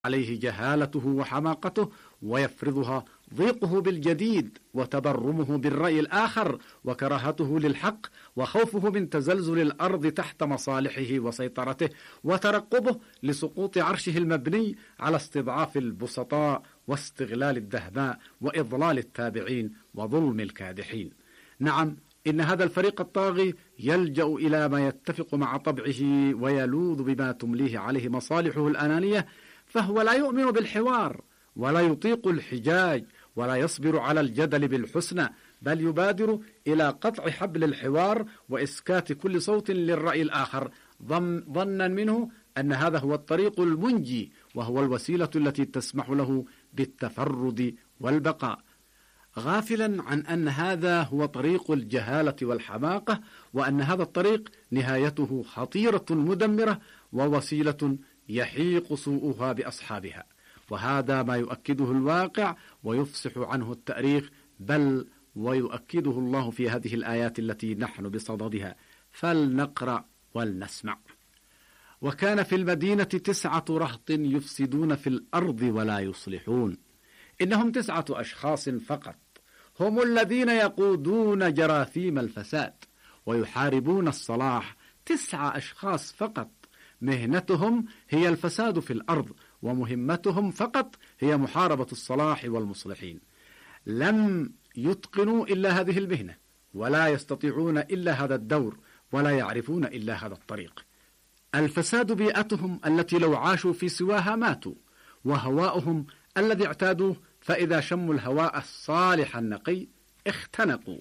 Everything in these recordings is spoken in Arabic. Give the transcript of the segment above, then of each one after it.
عليه جهالته وحماقته، ويفرضها ضيقه بالجديد وتبرمه بالرأي الآخر وكراهته للحق وخوفه من تزلزل الأرض تحت مصالحه وسيطرته وترقبه لسقوط عرشه المبني على استضعاف البسطاء واستغلال الدهماء وإضلال التابعين وظلم الكادحين. نعم، إن هذا الفريق الطاغي يلجأ إلى ما يتفق مع طبعه ويلوذ بما تمليه عليه مصالحه الأنانية، فهو لا يؤمن بالحوار ولا يطيق الحجاج ولا يصبر على الجدل بالحسنى، بل يبادر إلى قطع حبل الحوار وإسكات كل صوت للرأي الآخر، ظنا منه أن هذا هو الطريق المنجي وهو الوسيلة التي تسمح له بالتفرد والبقاء، غافلا عن أن هذا هو طريق الجهالة والحماقة، وأن هذا الطريق نهايته خطيرة مدمرة ووسيلة يحيق سوءها بأصحابها. وهذا ما يؤكده الواقع ويفصح عنه التاريخ، بل ويؤكده الله في هذه الآيات التي نحن بصددها. فلنقرأ ولنسمع. وكان في المدينة 9 رهط يفسدون في الأرض ولا يصلحون. إنهم 9 أشخاص فقط، هم الذين يقودون جراثيم الفساد ويحاربون الصلاح. 9 أشخاص فقط، مهنتهم هي الفساد في الأرض، ومهمتهم فقط هي محاربة الصلاح والمصلحين. لم يتقنوا إلا هذه المهنة، ولا يستطيعون إلا هذا الدور، ولا يعرفون إلا هذا الطريق. الفساد بيئتهم التي لو عاشوا في سواها ماتوا، وهواؤهم الذي اعتادوه، فإذا شموا الهواء الصالح النقي اختنقوا.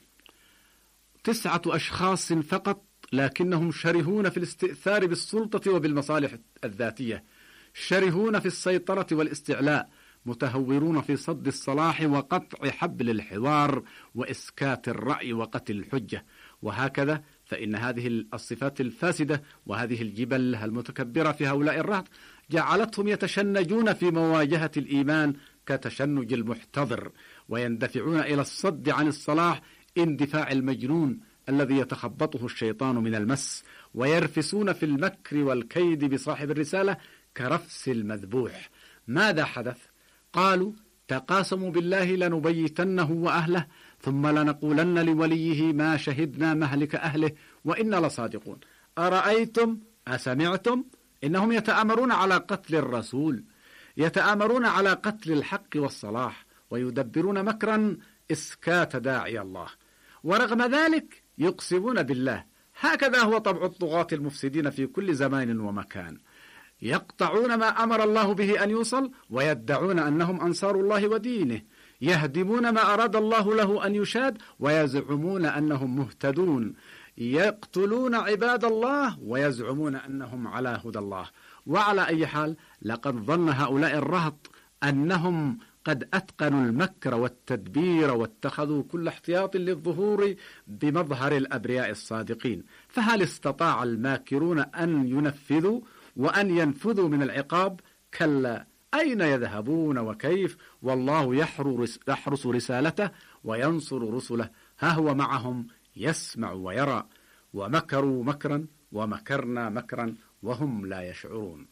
9 أشخاص فقط، لكنهم شرهون في الاستئثار بالسلطة وبالمصالح الذاتية، شرهون في السيطرة والاستعلاء، متهورون في صد الصلاح وقطع حبل الحوار وإسكات الرأي وقتل الحجة. وهكذا فإن هذه الصفات الفاسدة وهذه الجبل المتكبرة في هؤلاء الرهط جعلتهم يتشنجون في مواجهة الإيمان كتشنج المحتضر، ويندفعون إلى الصد عن الصلاح اندفاع المجنون الذي يتخبطه الشيطان من المس، ويرفسون في المكر والكيد بصاحب الرسالة كرفس المذبوح. ماذا حدث؟ قالوا: تقاسموا بالله لنبيتنه وأهله ثم لنقولن لوليه ما شهدنا مهلك أهله وإنا لصادقون. أرأيتم أسمعتم؟ إنهم يتآمرون على قتل الرسول، يتآمرون على قتل الحق والصلاح، ويدبرون مكرا إسكات داعي الله، ورغم ذلك يقسمون بالله. هكذا هو طبع الطغاة المفسدين في كل زمان ومكان، يقطعون ما أمر الله به أن يوصل، ويدعون أنهم أنصار الله ودينه، يهدمون ما أراد الله له أن يشاد، ويزعمون أنهم مهتدون، يقتلون عباد الله ويزعمون أنهم على هدى الله. وعلى أي حال، لقد ظن هؤلاء الرهط أنهم قد أتقنوا المكر والتدبير واتخذوا كل احتياط للظهور بمظهر الأبرياء الصادقين، فهل استطاع الماكرون أن ينفذوا وأن ينفذوا من العقاب؟ كلا، أين يذهبون وكيف؟ والله يحرس رسالته وينصر رسله، ها هو معهم يسمع ويرى. ومكروا مكرا ومكرنا مكرا وهم لا يشعرون.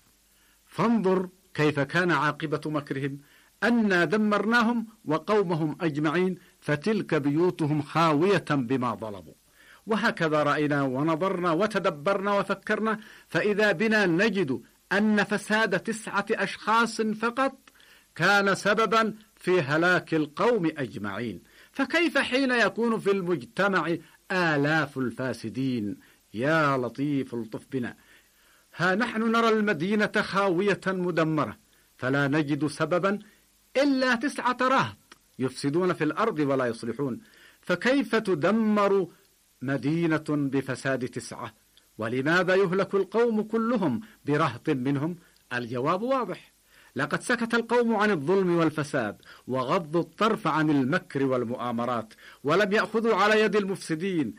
فانظر كيف كان عاقبة مكرهم، أنا دمرناهم وقومهم أجمعين، فتلك بيوتهم خاوية بما ظلموا. وهكذا رأينا ونظرنا وتدبرنا وفكرنا، فإذا بنا نجد أن فساد 9 أشخاص فقط كان سببا في هلاك القوم أجمعين، فكيف حين يكون في المجتمع آلاف الفاسدين؟ يا لطيف الطف بنا. ها نحن نرى المدينة خاوية مدمرة، فلا نجد سببا إلا 9 رهط يفسدون في الأرض ولا يصلحون، فكيف تدمر مدينة بفساد 9؟ ولماذا يهلك القوم كلهم برهط منهم؟ الجواب واضح، لقد سكت القوم عن الظلم والفساد وغضوا الطرف عن المكر والمؤامرات، ولم يأخذوا على يد المفسدين،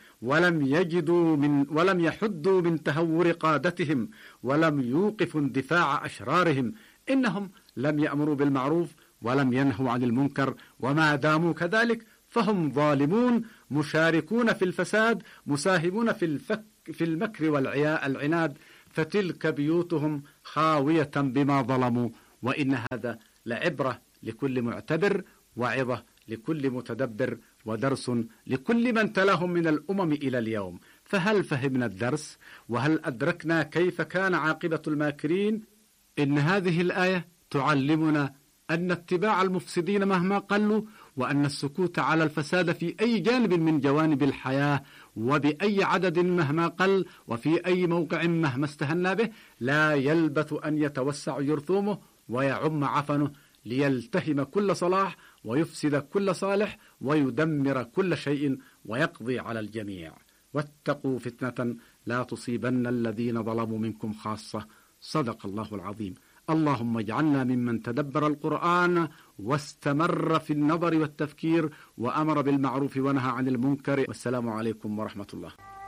ولم يحدوا من تهور قادتهم، ولم يوقفوا اندفاع أشرارهم. إنهم لم يأمروا بالمعروف ولم ينهوا عن المنكر، وما داموا كذلك فهم ظالمون، مشاركون في الفساد، مساهمون في المكر والعناد، فتلك بيوتهم خاوية بما ظلموا وإن هذا لعبرة لكل معتبر، وعظة لكل متدبر، ودرس لكل من تلاهم من الأمم إلى اليوم. فهل فهمنا الدرس؟ وهل أدركنا كيف كان عاقبة الماكرين؟ إن هذه الآية تعلمنا أن اتباع المفسدين مهما قلوا، وأن السكوت على الفساد في أي جانب من جوانب الحياة وبأي عدد مهما قل وفي أي موقع مهما استهنا به لا يلبث أن يتوسع جرثومه ويعم عفنه ليلتهم كل صلاح ويفسد كل صالح ويدمر كل شيء ويقضي على الجميع. واتقوا فتنة لا تصيبن الذين ظلموا منكم خاصة. صدق الله العظيم. اللهم اجعلنا ممن تدبر القرآن واستمر في النظر والتفكير وأمر بالمعروف ونهى عن المنكر. والسلام عليكم ورحمة الله.